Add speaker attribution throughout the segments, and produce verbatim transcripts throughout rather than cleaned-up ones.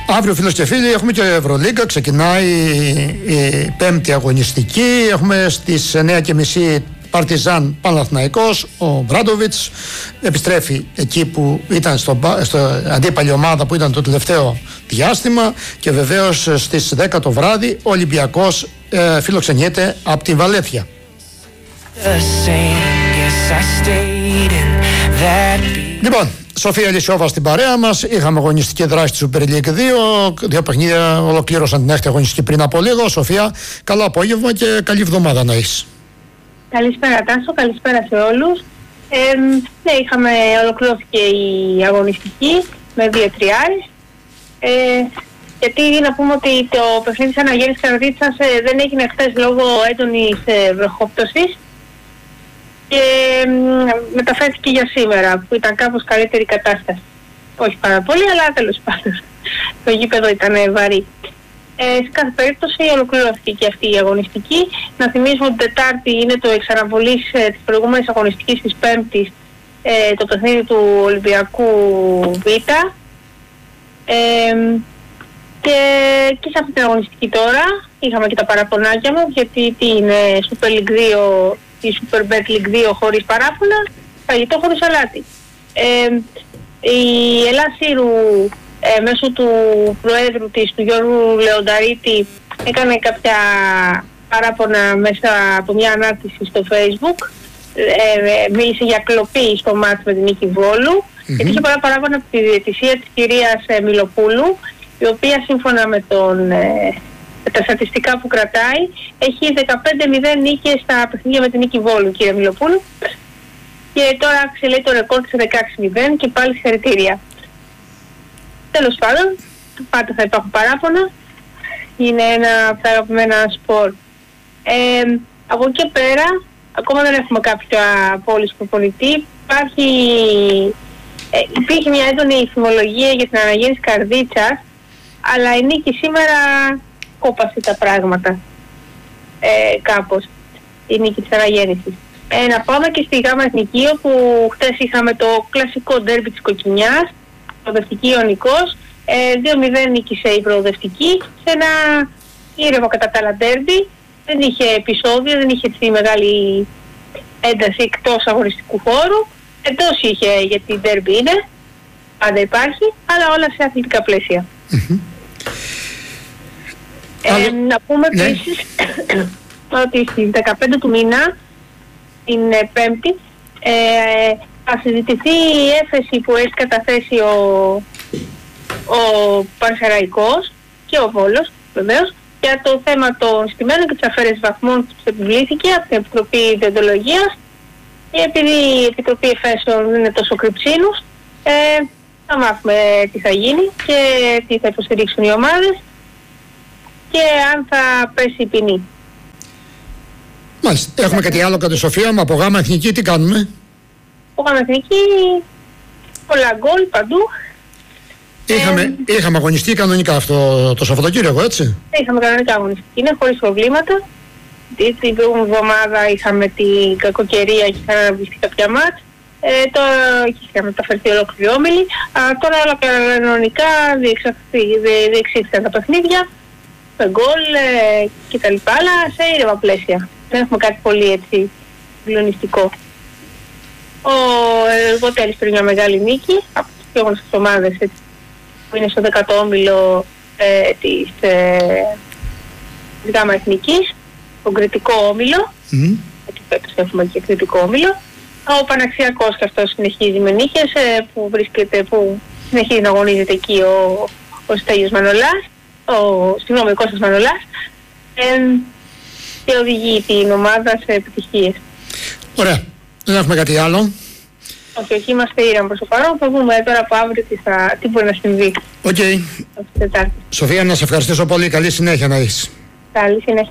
Speaker 1: Αύριο, φίλες και φίλοι, έχουμε και Ευρωλίγκα. Ξεκινάει η πέμπτη αγωνιστική. Έχουμε στις εννιά και μισή Παρτιζάν Παναθηναϊκός. Ο Μπράντοβιτς επιστρέφει εκεί που ήταν στο, στο αντίπαλη ομάδα που ήταν το τελευταίο διάστημα. Και βεβαίως στις δέκα το βράδυ ο Ολυμπιακός ε, φιλοξενιέται από την Βαλένθια. Λοιπόν, Σοφία Λυσιόβα στην παρέα μας. Είχαμε αγωνιστική δράση στη Super League δύο. Δύο παιχνίδια ολοκλήρωσαν την έκτη αγωνιστική πριν από λίγο. Σοφία, καλό απόγευμα και καλή εβδομάδα να έχεις.
Speaker 2: Καλησπέρα Τάσο, καλησπέρα σε όλους. Ε, ναι, είχαμε, ολοκληρώθηκε η αγωνιστική με δύο τριάρες. Ε, γιατί να πούμε ότι το παιχνίδι της Αναγέννης Καρδίτσας ε, δεν έγινε χθες λόγω έντονης ε, βροχόπτωσης. Και ε, μεταφέρθηκε για σήμερα, που ήταν κάπως καλύτερη κατάσταση. Όχι πάρα πολύ, αλλά τέλος πάντων. Το γήπεδο ήταν βαρύ. Ε, σε κάθε περίπτωση ολοκληρώθηκε και αυτή η αγωνιστική. Να θυμίσουμε ότι Τετάρτη είναι το εξαναβολής ε, της προηγούμενης αγωνιστικής της Πέμπτης, ε, το παιχνίδι του Ολυμπιακού Β. Ε, και, και σε αυτή την αγωνιστική τώρα είχαμε και τα παραπονάκια μου, γιατί τι είναι Super League δύο, η Super Bet League δύο χωρίς παράπονα, φαγητό χωρίς αλάτι. Ε, η Ελλάσσιρου ε, μέσω του Προέδρου της, του Γιώργου Λεονταρίτη, έκανε κάποια παράπονα μέσα από μια ανάρτηση στο Facebook. Ε, μίλησε για κλοπή στο μάτς με την Νίκη Βόλου, mm-hmm. και είχε πολλά παράπονα από τη διαιτησία της κυρίας ε, Μιλοπούλου, η οποία σύμφωνα με, τον, ε, με τα στατιστικά που κρατάει έχει δεκαπέντε μηδέν νίκες στα παιχνίδια με την Νίκη Βόλου, κύριε Μιλοπούλου, και τώρα άξιζε το ρεκόρ της δεκαέξι μηδέν και πάλι συγχαρητήρια. Τέλος πάντων, πάντα θα υπάρχουν παράπονα, είναι ένα από τα αγαπημένα σπορ. Ε, από εκεί και πέρα, ακόμα δεν έχουμε κάποια απόλυση προπονητή. Υπάρχει, ε, υπήρχε μια έντονη θυμολογία για την Αναγέννηση Καρδίτσας, αλλά η νίκη σήμερα κόπασε τα πράγματα ε, κάπως, η νίκη της Αναγέννησης. Ε, να πάμε και στη Γάμα Εθνική, όπου χτες είχαμε το κλασικό ντέρμπι της Κοκκινιάς, προοδευτική Ιωνικός, ε, δύο μηδέν νίκησε η προοδευτική, σε ένα ήρεμο κατά τα άλλα ντέρμπι. Δεν είχε επεισόδιο, δεν είχε τη μεγάλη ένταση εκτός αγωνιστικού χώρου. Εντός είχε, γιατί ντέρμπι είναι, πάντα υπάρχει, αλλά όλα σε αθλητικά πλαίσια. Mm-hmm. Ε, Άλλο... Να πούμε ναι. επίσης ότι στις δεκαπέντε του μήνα, την Πέμπτη, ε, θα συζητηθεί η έφεση που έχει καταθέσει ο, ο Πανσεραϊκός και ο Βόλος, βεβαίως, για το θέμα των στημένων και της αφαίρεσης βαθμών που τους επιβλήθηκε από την Επιτροπή Διοντολογίας. Και επειδή η Επιτροπή Εφέσεων δεν είναι τόσο κρυψίνους, ε, θα μάθουμε τι θα γίνει και τι θα υποστηρίξουν οι ομάδες και αν θα πέσει η ποινή.
Speaker 1: Μάλιστα. Έχουμε κάτι άλλο κατά Σοφία μου από Γάμα Εθνική, τι κάνουμε?
Speaker 2: Από Γάμα Εθνική πολλά γκολ παντού.
Speaker 1: Είχαμε, ε, είχαμε αγωνιστεί κανονικά αυτό το Σαββατοκύριακο, έτσι?
Speaker 2: Είχαμε κανονικά αγωνιστική, είναι χωρίς προβλήματα. Την προηγούμενη εβδομάδα είχαμε την κακοκαιρία και είχαν αναβληθεί κάποια μάτς. Ε, τώρα είχαμε μεταφερθεί ολόκληρη όμιλη. Τώρα όλα κανονικά διεξήχθηκαν τα παιχνίδια με γκολ ε, και τα λοιπά, αλλά σε ήρεμα πλαίσια. Δεν έχουμε κάτι πολύ έτσι συγκλονιστικό. Ο Εργοτέλης πήρε μια μεγάλη νίκη από τις πιο γνωστές ομάδες, έτσι, που είναι στο δέκατο όμιλο ε, της ε, Γάμα Εθνικής, τον κριτικό όμιλο, mm. γιατί φέτος έχουμε και κριτικό όμιλο. Ο Παναξιακός και αυτός συνεχίζει με νίκες, ε, που βρίσκεται, που συνεχίζει να αγωνίζεται εκεί ο, ο Στέλιος Μανολάς, ο, συγγνώμη, ο Κώστας Μανολάς, ε, και οδηγεί την ομάδα σε επιτυχίες.
Speaker 1: Ωραία. Δεν έχουμε κάτι άλλο.
Speaker 2: Όχι, όχι, είμαστε ήρεμοι προς το παρόν. Θα δούμε τώρα από αύριο τι, θα, τι μπορεί να συμβεί.
Speaker 1: Οκ. Okay. Σοφία, να σε ευχαριστήσω πολύ. Καλή συνέχεια να έχεις.
Speaker 2: Καλή συνέχεια.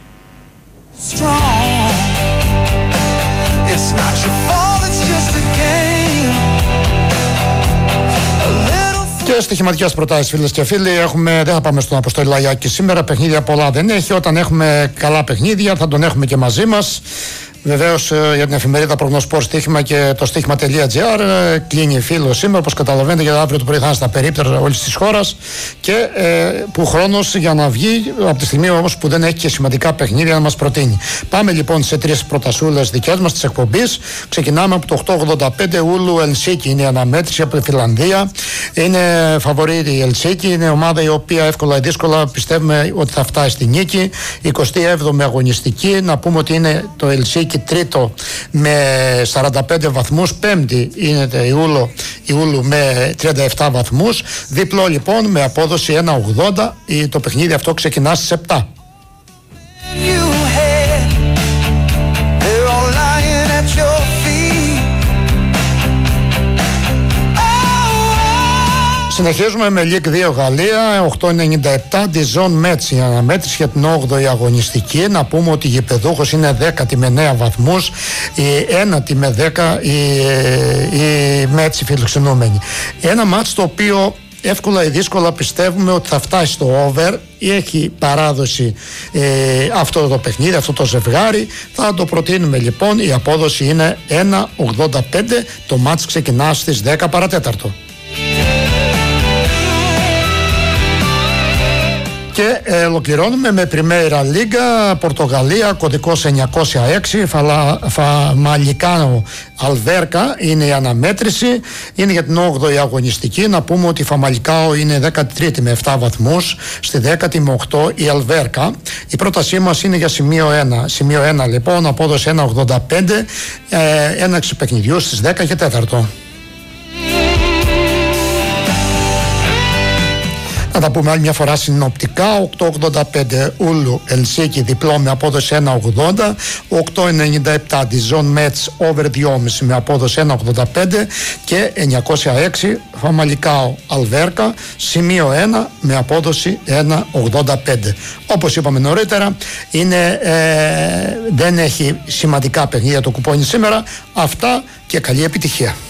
Speaker 1: Και στοιχηματικές προτάσεις, φίλες και φίλοι. Έχουμε, δεν θα πάμε στον Αποστόλη Λαγιάκη σήμερα. Παιχνίδια πολλά δεν έχει. Όταν έχουμε καλά παιχνίδια θα τον έχουμε και μαζί μας. Βεβαίως για την εφημερίδα Προγνωσπορ στοίχημα και το στοίχημα.gr κλείνει φίλο σήμερα, όπως καταλαβαίνετε, για αύριο το πρωί θα είναι στα περίπτερα όλης της χώρας και ε, που χρόνος για να βγει από τη στιγμή όμως που δεν έχει και σημαντικά παιχνίδια να μας προτείνει. Πάμε λοιπόν σε τρεις πρωτασούλες δικές μας της εκπομπής. Ξεκινάμε από το οκτώ ογδόντα πέντε Ούλου Ελσίκη, είναι η αναμέτρηση από τη Φιλανδία. Είναι φαβορίτη η Ελσίκη, είναι ομάδα η οποία εύκολα ή δύσκολα πιστεύουμε ότι θα φτάσει στη νίκη. εικοστή έβδομη αγωνιστική, να πούμε ότι είναι το Ελσίκη τρίτο με σαράντα πέντε βαθμούς, πέμπτη είναι η Ούλου, η Ούλου με τριάντα επτά βαθμούς. Διπλό λοιπόν με απόδοση ένα ογδόντα. Το παιχνίδι αυτό ξεκινά στις επτά. Συνεχίζουμε με League δύο Γαλλία, οκτώ ενενήντα επτά Dijon Metz η αναμέτρηση για την όγδοη αγωνιστική. Να πούμε ότι η γηπεδούχος είναι δέκατη με εννέα βαθμούς, η ένατη με δέκα η, η Metz η φιλοξενούμενη. Ένα μάτς το οποίο εύκολα ή δύσκολα πιστεύουμε ότι θα φτάσει στο over. Έχει παράδοση ε, αυτό το παιχνίδι, αυτό το ζευγάρι. Θα το προτείνουμε λοιπόν. Η απόδοση είναι ένα ογδόντα πέντε. Το μάτς ξεκινά στις δέκα παρατέταρτο. Και ε, ολοκληρώνουμε με Πριμέρα Λίγκα, Πορτογαλία, κωδικός εννιακόσια έξι, Φαλα, Φαμαλικάνο Αλβέρκα είναι η αναμέτρηση, είναι για την όγδοη αγωνιστική. Να πούμε ότι η Φαμαλικάο είναι δέκατη τρίτη με επτά βαθμούς, στη δέκατη με οκτώ η Αλβέρκα. Η πρότασή μας είναι για σημείο ένα. Σημείο ένα λοιπόν, απόδοση ένα ογδόντα πέντε, ε, έναρξη παιχνιδιού στις δέκα και τέταρτο. Να τα πούμε άλλη μια φορά συνοπτικά. οκτώ ογδόντα πέντε Ούλου Ελσίκη διπλό με απόδοση ένα ογδόντα, οκτώ ενενήντα επτά Dijon Metz over δυόμισι με απόδοση ένα ογδόντα πέντε και εννιακόσια έξι Φαμαλικάο Αλβέρκα σημείο ένα με απόδοση ένα ογδόντα πέντε. Όπως είπαμε νωρίτερα, είναι, ε, δεν έχει σημαντικά παιχνίδια το κουπόνι σήμερα. Αυτά και καλή επιτυχία.